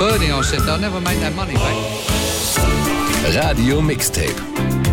birding, I said, they'll never make that money back. Radio Mixtape.